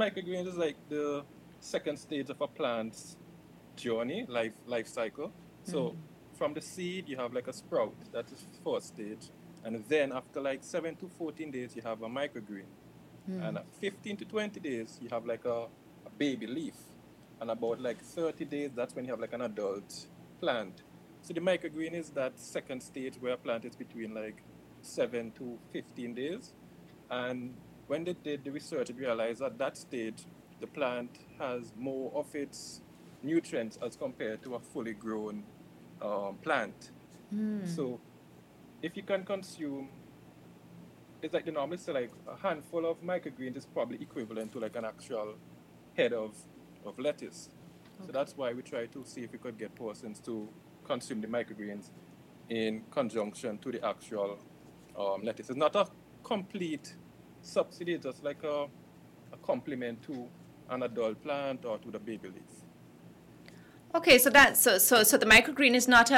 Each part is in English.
microgreens is like the second stage of a plant's journey, life cycle. So from the seed, you have like a sprout. That is first stage. And then after like 7 to 14 days, you have a microgreen. And at 15 to 20 days, you have like a baby leaf. And about like 30 days, that's when you have like an adult plant. So the microgreen is that second stage where a plant is between like 7 to 15 days. And when they did the research, they realized at that stage, the plant has more of its nutrients as compared to a fully grown plant. So if you can consume, it's like they normally say like a handful of microgreens is probably equivalent to like an actual head of lettuce. So that's why we try to see if we could get persons to consume the microgreens in conjunction to the actual lettuce. It's not a complete subsidy, it's just like a complement to an adult plant or to the baby leaf. Okay, so that so the microgreen is not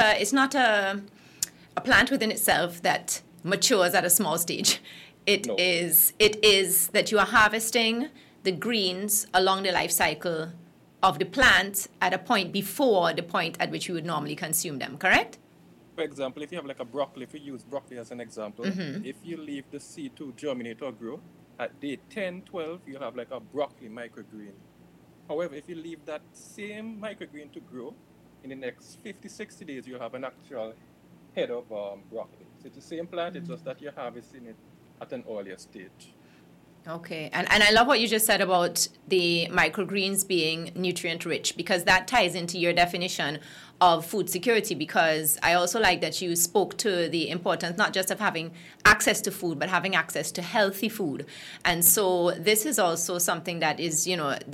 a plant within itself that matures at a small stage. It No. is that you are harvesting the greens along the life cycle of the plant at a point before the point at which you would normally consume them, correct? For example, if you have like a broccoli, if you use broccoli as an example, if you leave the seed to germinate or grow, at day 10, 12, you'll have like a broccoli microgreen. However, if you leave that same microgreen to grow, in the next 50, 60 days, you'll have an actual head of broccoli. So it's the same plant, it's just that you're harvesting it at an earlier stage. Okay, and I love what you just said about the microgreens being nutrient rich, because that ties into your definition of food security, because I also like that you spoke to the importance not just of having access to food, but having access to healthy food. And so this is also something that is,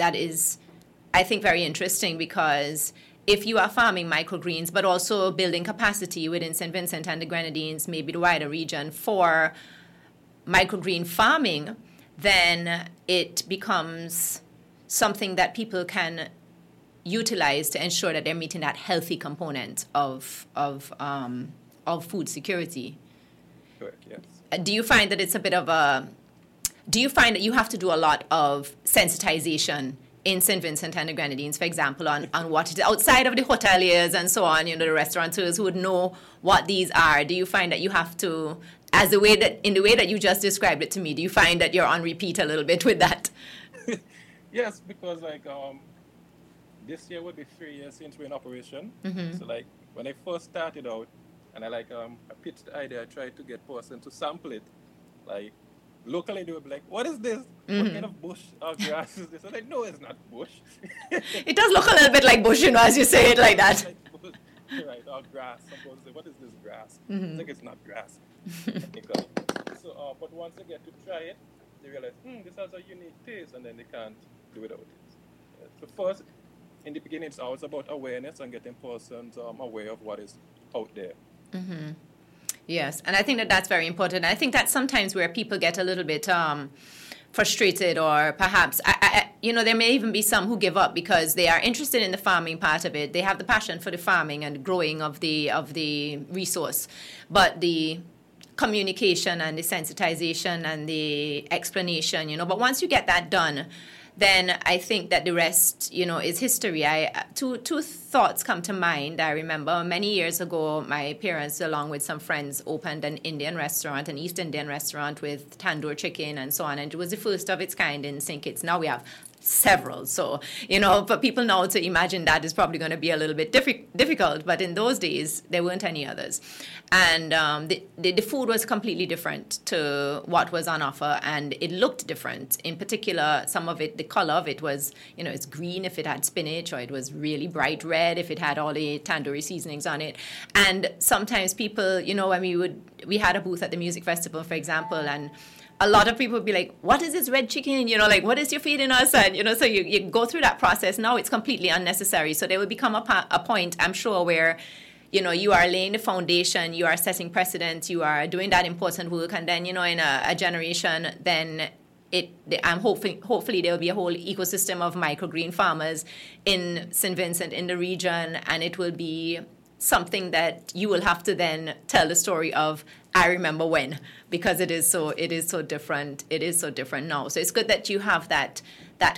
I think, very interesting, because if you are farming microgreens, but also building capacity within St. Vincent and the Grenadines, maybe the wider region, for microgreen farming, then it becomes something that people can utilize to ensure that they're meeting that healthy component of food security. Correct, yes. Do you find that it's a bit of a... Do you find that you have to do a lot of sensitization in St. Vincent and the Grenadines, for example, on what it is, outside of the hoteliers and so on, the restaurateurs who would know what these are? Do you find that you have to, in the way that you just described it to me, do you find that you're on repeat a little bit with that? Yes, because like this year would be 3 years since we're in operation. So like when I first started out, and I pitched the idea, I tried to get person to sample it. Like locally they would be like, "What is this? What kind of bush or grass is this?" I'm like, "No, it's not bush." It does look a little bit like bush, as you say it like that. Like bush, right, or grass. Some people say, "What is this grass?" It's like it's not grass. Technically. So, but once they get to try it, they realize, this has a unique taste, and then they can't do without it. So first, in the beginning, it's always about awareness and getting persons aware of what is out there. Yes, and I think that that's very important. I think that's sometimes where people get a little bit frustrated, or perhaps, there may even be some who give up because they are interested in the farming part of it. They have the passion for the farming and growing of the resource, but the communication and the sensitization and the explanation, but once you get that done, then I think that the rest, is history. Two thoughts come to mind. I remember many years ago, my parents, along with some friends, opened an Indian restaurant, an East Indian restaurant with tandoor chicken and so on. And it was the first of its kind in St. Kitts. Now we have several. So, for people now to imagine that is probably going to be a little bit difficult. But in those days, there weren't any others. And the food was completely different to what was on offer. And it looked different. In particular, some of it, the color of it was, it's green if it had spinach, or it was really bright red if it had all the tandoori seasonings on it. And sometimes people, when we had a booth at the music festival, for example, and a lot of people would be like, "What is this red chicken? What is you feeding us?" And, so you go through that process. Now it's completely unnecessary. So there will become a point, I'm sure, where, you are laying the foundation, you are setting precedent, you are doing that important work. And then, in a generation, then I'm hopefully there will be a whole ecosystem of microgreen farmers in St. Vincent, in the region, and it will be something that you will have to then tell the story of, I remember when, because it is so different. It is so different now. So it's good that you have that